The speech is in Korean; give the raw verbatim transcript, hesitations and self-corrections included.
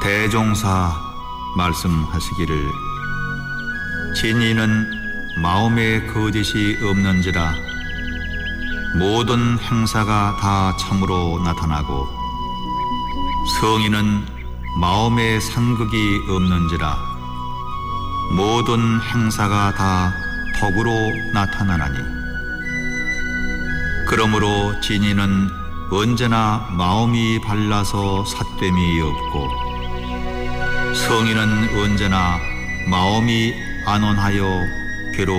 대종사 말씀하시기를 진리는 마음에 거짓이 없는지라 모든 행사가 다 참으로 나타나고 성인은 마음에 상극이 없는지라 모든 행사가 다 덕으로 나타나나니 그러므로 진리는 언제나 마음이 발라서 삿됨이 없고 성인은 언제나 마음이 안온하여 괴로